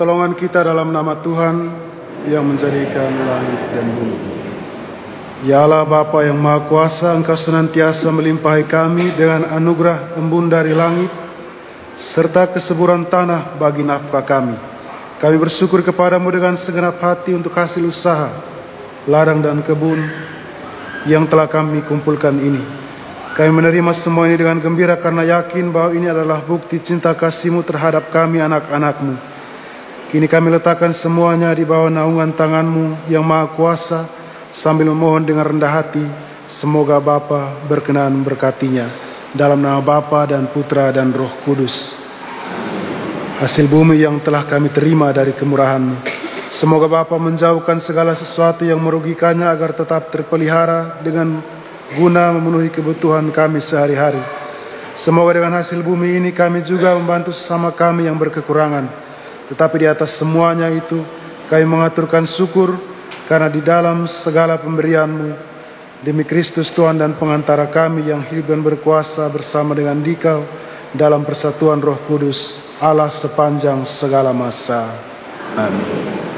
pertolongan kita dalam nama Tuhan yang menjadikan langit dan bumi. Ya Allah Bapa yang Maha Kuasa, Engkau senantiasa melimpahi kami dengan anugerah embun dari langit, serta kesuburan tanah bagi nafkah kami. Kami bersyukur kepadamu dengan segenap hati untuk hasil usaha, ladang dan kebun yang telah kami kumpulkan ini. Kami menerima semua ini dengan gembira karena yakin bahwa ini adalah bukti cinta kasih-Mu terhadap kami anak-anak-Mu. Kini kami letakkan semuanya di bawah naungan tangan-Mu yang Maha Kuasa, sambil memohon dengan rendah hati, semoga Bapa berkenan memberkatinya. Dalam nama Bapa dan Putra dan Roh Kudus. Hasil bumi yang telah kami terima dari kemurahan-Mu, semoga Bapa menjauhkan segala sesuatu yang merugikannya agar tetap terpelihara dengan guna memenuhi kebutuhan kami sehari-hari. Semoga dengan hasil bumi ini kami juga membantu sesama kami yang berkekurangan. Tetapi di atas semuanya itu, kami mengaturkan syukur karena di dalam segala pemberian-Mu, demi Kristus Tuhan dan pengantara kami yang hidup dan berkuasa bersama dengan Dikau dalam persatuan Roh Kudus, Allah sepanjang segala masa. Amin.